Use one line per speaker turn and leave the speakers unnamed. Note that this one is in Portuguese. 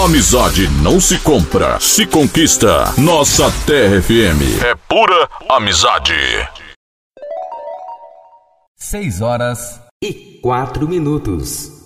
Amizade não se compra, se conquista. Nossa Terra FM é pura amizade.
6 horas e 4 minutos.